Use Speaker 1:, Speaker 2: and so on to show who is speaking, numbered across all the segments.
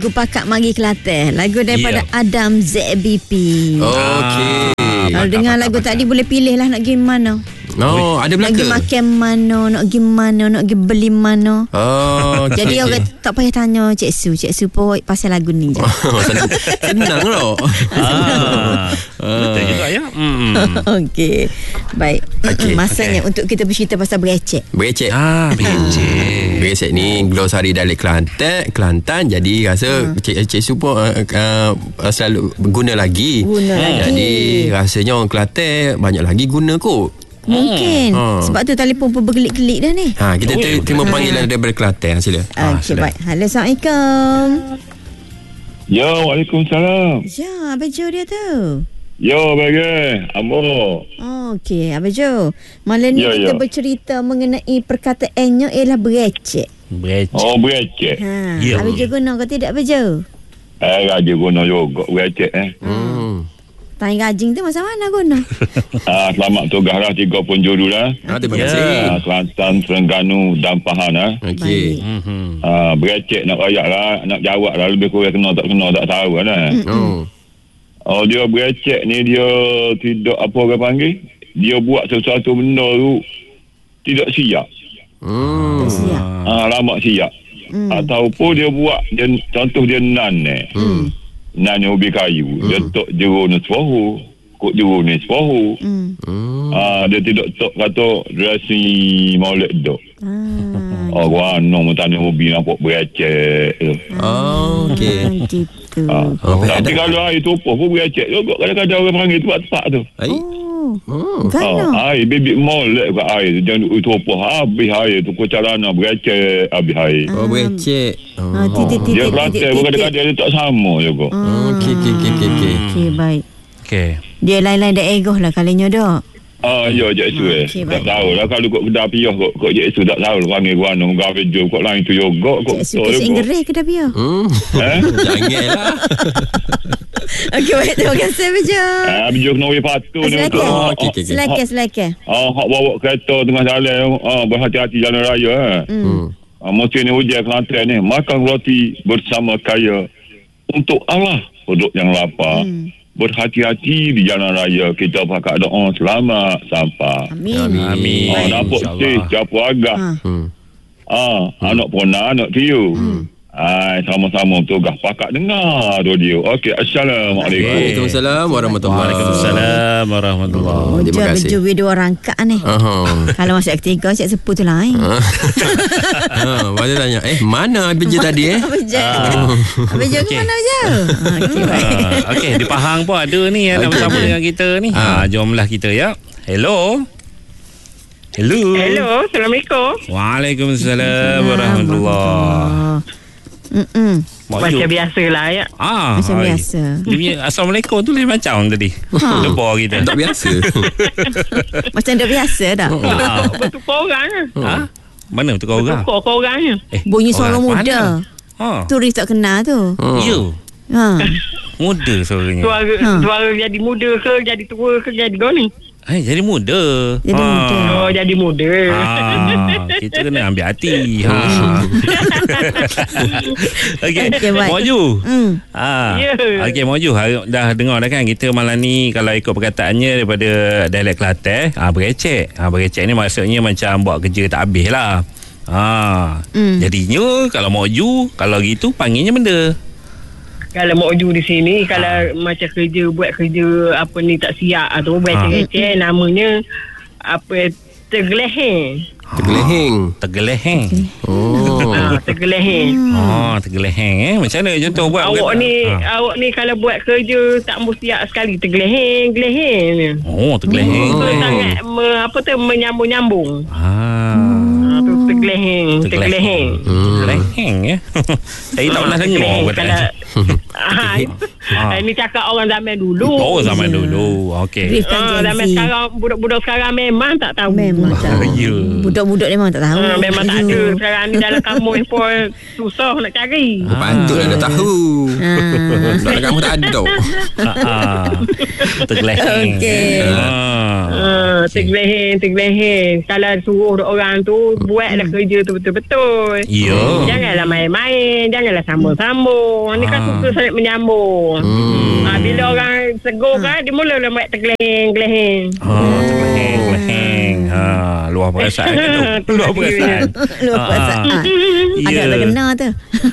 Speaker 1: Lagu Pakak Mari Kelantan. Lagu daripada Adam ZBP.
Speaker 2: Okey.
Speaker 1: Kalau dengar lagu tadi boleh pilih lah nak pergi mana.
Speaker 2: Ada belaka.
Speaker 1: Nak pergi makan mana, nak pergi mana, nak pergi beli mana.
Speaker 2: Okay.
Speaker 1: Jadi orang tak payah tanya Cik Su pun pasal lagu ni je.
Speaker 2: Senang tau.
Speaker 3: Betul juga ya.
Speaker 1: Okey. Baik.
Speaker 2: Okey.
Speaker 1: Masanya untuk kita bercerita pasal berecek.
Speaker 2: Berecek.
Speaker 3: Berecek.
Speaker 2: Berecek ni glosari dialek Kelantan. Jadi rasa Cik Su pun selalu guna lagi. Jadi rasanya orang Kelantan banyak lagi guna kot.
Speaker 1: Mungkin sebab tu telefon pun bergelik-gelik dah ni.
Speaker 2: Kita terima panggilan daripada Kelantan. Sila.
Speaker 1: Okey, baik. Halo, Assalamualaikum.
Speaker 4: Ya, Waalaikumsalam.
Speaker 1: Ya, Abang Jo dia tu.
Speaker 4: Ya, bagai. Amor.
Speaker 1: Okey, Abang Jo. Malam ni kita bercerita mengenai perkataannya ialah berecek.
Speaker 3: Berecek.
Speaker 4: Oh, berecek.
Speaker 3: Ya.
Speaker 1: Abang Jo guna ke tidak, Abang Jo?
Speaker 4: Raja guna juga berecek.
Speaker 1: Tanya gajing tu masa mana guna?
Speaker 4: Selamat tugas lah 3 penjuru lah.
Speaker 2: Terima kasih.
Speaker 4: Kelantan, Terengganu dan Pahang.
Speaker 2: Okey.
Speaker 4: Berecek nak rayak lah, nak jawab lah. Lebih kurang kena tak tahu lah. Dia berecek ni dia tidak apa orang panggil. Dia buat sesuatu benda tu tidak siap. Lama siap. Ataupun dia buat contoh dia nan nan ubi kayu. Dia tok jeruk ni separuh, kok jeruk ni separuh. Dia tidak tok kata dressing molek dok. Gua no tanya ubi nampak berecek tu.
Speaker 2: Okey.
Speaker 1: Gitu.
Speaker 4: Tapi kalau air tumpah pun berecek juga. Kadang-kadang orang panggil tempat-tempat tu. Air bibit molek kat air. Jangan tumpah habis air tu. Kocarana berecek habis air.
Speaker 2: Berecek.
Speaker 4: Dia Kelantan pun kadang-kadang dia tak sama juga.
Speaker 1: Okey, baik.
Speaker 3: Okey.
Speaker 1: Dia lain-lain daerah lah kalinya dah.
Speaker 4: Ya, Cik Su tak tahu lah. Kalau kok kedai piyah kok Cik Su tak tahu lah. Panggil gua nak gawe jom kok lain tu juga. Kok
Speaker 1: Cik Su kes Inggeris ke dah biar?
Speaker 2: Jangan lah.
Speaker 1: Okey, baik. Terima kasih, Abang Jo.
Speaker 4: Abang Jo kena wih patuh ni.
Speaker 1: Selekeh.
Speaker 4: Hak bawa kereta tengah jalan. Berhati-hati jalan raya. Musim ni hujan Kelantan ni. Makan roti bersama kaya. Untuk Allah penduduk yang lapar. Berhati-hati di jalan raya. Kita pakai doa selamat sampai.
Speaker 1: Amin.
Speaker 4: Nampak sih siapa agak. Anak pona, anak tiu. Sama-sama tugas pakat dengar radio. Okey, Assalamualaikum.
Speaker 2: Waalaikumsalam warahmatullahi wabarakatuh. Terima kasih.
Speaker 1: Dia video rangkak ni. Kalau masuk ketiga siap sepuh tu lain.
Speaker 2: Macam tanya, mana Abang Jo tadi
Speaker 1: Abang Jo ke mana Abang Jo? Okey, baik.
Speaker 3: Okey, di Pahang pun ada ni yang nak bersama dengan kita ni. Jomlah kita ya. Hello,
Speaker 5: Assalamualaikum.
Speaker 3: Waalaikumsalam warahmatullahi.
Speaker 5: Macam biasalah ya.
Speaker 1: Macam biasa.
Speaker 3: Assalamualaikum tu lain macam tadi. Depa kita.
Speaker 2: Tak biasa.
Speaker 1: Macam dah biasa dah.
Speaker 5: Bertukar orang
Speaker 3: Mana bertukar orang?
Speaker 5: Bertukar orangnya.
Speaker 1: Bunyi suara muda. Turis tak kenal tu.
Speaker 3: Ya. Muda suaranya.
Speaker 5: Suara jadi muda ke, jadi tua ke, jadi goni.
Speaker 3: Jadi muda.
Speaker 5: Jadi muda.
Speaker 3: Kita kena ambil hati. Okey, Moju. Okey, Moju, dah dengar dah kan kita malam ni kalau ikut perkataannya daripada dialek Kelantan, berecek. Berecek ni maksudnya macam buat kerja tak habis lah. Jadinya kalau Moju, kalau gitu panggilnya benda.
Speaker 5: Kalau mau uju di sini, kalau macam buat kerja apa ni tak siap atau becek-becek, namanya apa tergeleheng.
Speaker 2: Tergeleheng.
Speaker 3: Tergeleheng.
Speaker 5: Tergeleheng.
Speaker 3: Macam mana contoh buat?
Speaker 5: Awak ni kalau buat kerja tak siap sekali tergeleheng.
Speaker 3: Tergeleheng.
Speaker 5: Sangat menyambung-nyambung. Tergeleheng ya. Saya tak pernah dengar Ini cakap orang zaman dulu.
Speaker 3: Oh, zaman dulu. Okey.
Speaker 5: Zaman sekarang, budak-budak sekarang memang tak tahu.
Speaker 1: Memang tak tahu. Budak-budak memang tak tahu.
Speaker 5: Memang tak ada. Sekarang ni dalam kamus pun susah nak cari.
Speaker 2: Patutlah dah tahu. Dalam kamu tak ada.
Speaker 3: Tergeleng.
Speaker 1: Okey.
Speaker 5: Tergeleng. Kalau suruh orang tu buatlah kerja tu betul-betul. Janganlah main-main, janganlah sambung-sambung. Ni kan suka sangat menyambung. Bila orang segur kan, dia mulalah buat tergeleng-geleng.
Speaker 3: Tergeleng. Luar perasaan tu. Luar perasaan.
Speaker 1: Agak terkena tu.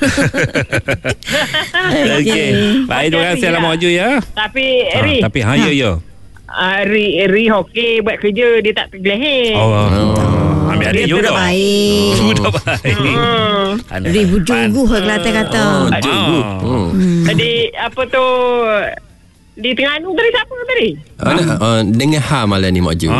Speaker 3: Okey. Baik, terima kasih Alamak Ju ya.
Speaker 5: Tapi Ri.
Speaker 3: Tapi ya.
Speaker 5: Ri okey buat kerja, dia tak tergeleng.
Speaker 3: Ambil adik juga.
Speaker 1: Baik.
Speaker 3: Sudah baik.
Speaker 1: Ribu jugu Kelantan kata.
Speaker 5: Jadi apa tu, di Terengganu tadi siapa tadi?
Speaker 2: Dengan malam ni Mak Ju.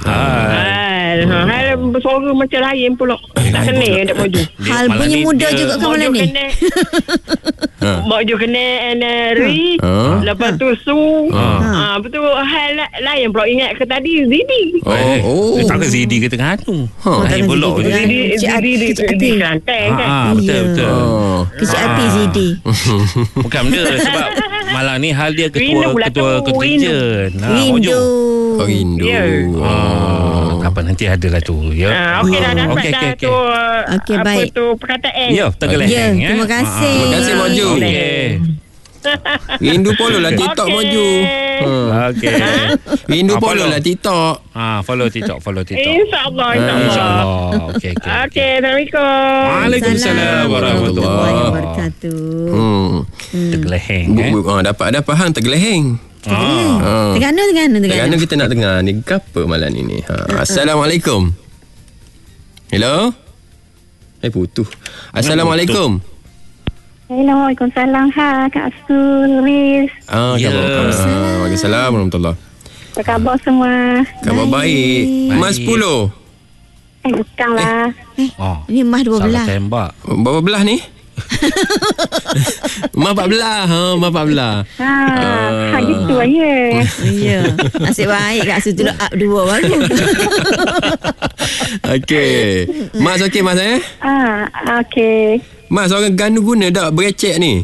Speaker 5: Hal bersuara macam lain pula. Tak kena tak maju.
Speaker 1: Hal bunyi muda juga kan malam ni.
Speaker 5: Mak Ju kena Ri. Lepas tu Su. Betul hal lain pula. Ingat ke tadi Zidi.
Speaker 3: Tak ke Zidi ke Terengganu. Lain pula.
Speaker 5: Zidi di Kelantan kan.
Speaker 3: Betul.
Speaker 1: Kecil hati Zidi.
Speaker 3: Bukan benda sebab malam ni hal dia ketua contingent.
Speaker 2: Rindu.
Speaker 3: Kapan nanti adalah tu ya.
Speaker 5: Okey dah dapat
Speaker 3: Okey.
Speaker 5: tu.
Speaker 1: Okey,
Speaker 5: apa
Speaker 1: baik.
Speaker 5: tu perkataan.
Speaker 3: Ya, tergeleng.
Speaker 1: Terima kasih.
Speaker 2: Terima kasih Mak Ju.
Speaker 3: Okey.
Speaker 2: Rindu follow lah TikTok Mak Ju.
Speaker 3: Okey.
Speaker 2: Rindu follow lah TikTok.
Speaker 3: Follow TikTok.
Speaker 5: InsyaAllah.
Speaker 3: Okey.
Speaker 5: Okey, Assalamualaikum.
Speaker 3: Waalaikumsalam warahmatullahi
Speaker 1: wabarakatuh.
Speaker 3: Tergeleng.
Speaker 2: Dapat hang tergeleng.
Speaker 1: Terengganu
Speaker 2: kita nak dengar ni apa malam ni. Assalamualaikum. Hello. Putus. Assalamualaikum.
Speaker 6: Waalaikumsalam. Kak Suris.
Speaker 2: Waalaikumsalam warahmatullahi.
Speaker 6: Apa khabar semua?
Speaker 2: Khabar baik. Mas 10.
Speaker 6: Bukanlah.
Speaker 1: Ini Mas 12.
Speaker 3: Salah tembak.
Speaker 2: Berapa belah ni? Mak 14. Mak 14.
Speaker 6: Gitu aja.
Speaker 1: Ya. Nasib baik kat situ up 2 baru.
Speaker 2: Okey. Mas okey Mas
Speaker 6: Okey.
Speaker 2: Mas orang Terengganu guna tak berecek ni?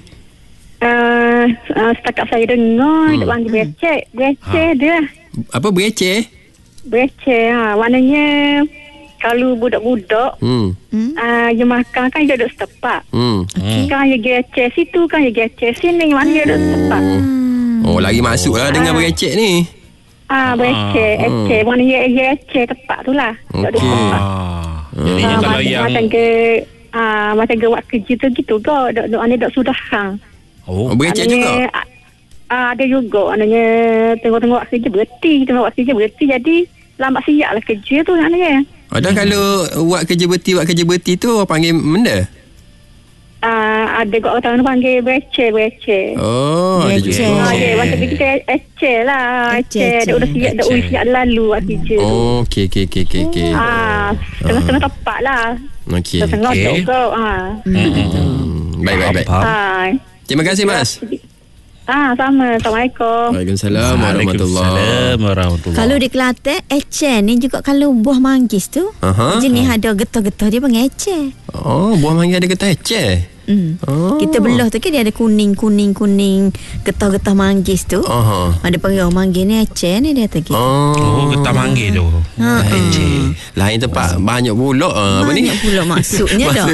Speaker 6: Setakat saya dengar dia panggil berecek. Berecek dia.
Speaker 2: Apa berecek?
Speaker 6: Berecek. Maknanya kalau budak-budak dia makan kan dia duduk setepak. Kan dia gecek situ, kan dia gecek sini. Mana dia duduk setepak.
Speaker 2: Lagi masuk lah dengan berecek ni.
Speaker 6: Berecek. Mana dia gecek tepat tu lah.
Speaker 2: Okey.
Speaker 3: Jadi kalau yang
Speaker 6: macam buat kerja tu gitu ke. Duk sudah hang.
Speaker 2: Berecek juga?
Speaker 6: Ada juga. Maknanya tengok-tengok kerja berhenti. Jadi lambat siap lah kerja tu maknanya.
Speaker 2: Ada kalau buat kerja berhenti tu orang panggil benda?
Speaker 6: Ada kot orang panggil berecek.
Speaker 2: Ada juga.
Speaker 6: Macam kita ecek lah. Ecek. Dah siap lalu buat kerja tu.
Speaker 2: Okey.
Speaker 6: Tengah-tengah tepat lah.
Speaker 2: Okey.
Speaker 6: Tengah juga.
Speaker 2: Baik. Terima kasih Mas.
Speaker 6: Sama. Assalamualaikum.
Speaker 2: Waalaikumsalam warahmatullahi.
Speaker 1: Kalau di Kelantan, eceh ni juga kalau buah manggis tu. Jenis ada getah-getah dia panggil eceh.
Speaker 2: Buah manggis ada getah eceh.
Speaker 1: Kita belah tu kan dia ada kuning getah-getah manggis tu. Ada panggil manggis ni eceh ni dia tadi.
Speaker 3: Getah manggis tu.
Speaker 2: Eceh. Lain tempat banyak pula apa ni?
Speaker 1: Banyak pula maksudnya dah.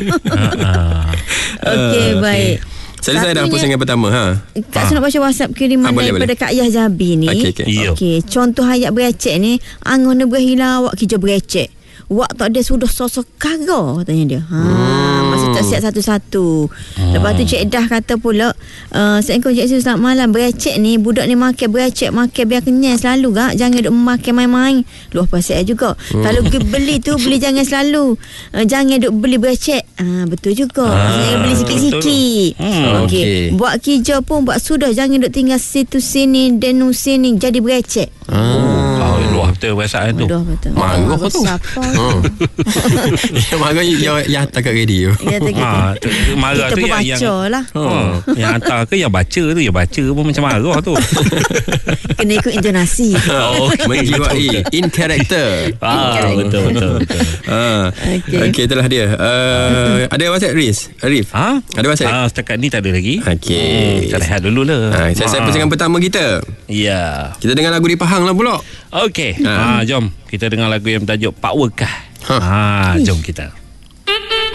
Speaker 1: Okey, baik.
Speaker 2: Saya dah pusing yang pertama.
Speaker 1: Kak Su nak baca WhatsApp kiriman daripada Kak Yah Jabi ni. Okey. Contoh ayat berecek ni, angon berhilang awak kerja berecek. Wak tak ada sudah sosok kara, tanya dia. Masa tak siap satu-satu. Lepas tu Cik Dah kata pula, Assalamualaikum Cik Su, selamat malam. Berecek ni, budak ni makan berecek, makan biar kenyang selalu gak. Jangan duk makan main-main. Luar perasaan juga. Kalau beli tu, beli jangan selalu. Jangan duk beli berecek. Betul juga. Maksudnya beli sikit-sikit. Okey. Buat kerja pun buat sudah. Jangan duk tinggal situ sini, denu sini. Jadi berecek.
Speaker 3: betul perasaan tu.
Speaker 1: Betul.
Speaker 2: Marah tu. Yang marah yang hantar kat radio.
Speaker 3: Marah
Speaker 1: kita
Speaker 3: tu
Speaker 1: pun
Speaker 3: yang
Speaker 1: baca lah.
Speaker 3: Yang hantar ke yang baca tu. Yang baca pun macam marah tu.
Speaker 1: Kena ikut intonasi.
Speaker 2: Menjiwai in character.
Speaker 3: Betul.
Speaker 2: Okey, itulah dia. Ada WhatsApp Arif? Ada WhatsApp?
Speaker 3: Setakat ni tak ada lagi.
Speaker 2: Okey.
Speaker 3: Kita rehat dulu lah.
Speaker 2: Saya persiapan pertama kita.
Speaker 3: Ya.
Speaker 2: Kita dengar lagu di Pahang lah pula.
Speaker 3: Okey. Jom kita dengar lagu yang bertajuk Pak Wekah. Jom kita.